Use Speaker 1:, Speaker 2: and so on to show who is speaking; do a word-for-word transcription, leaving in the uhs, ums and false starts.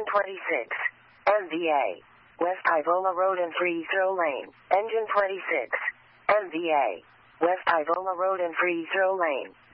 Speaker 1: twenty-six. M V A. West Ivola Road and Free Throw Lane. Engine twenty-six. M V A. West Ivola Road and Free Throw Lane.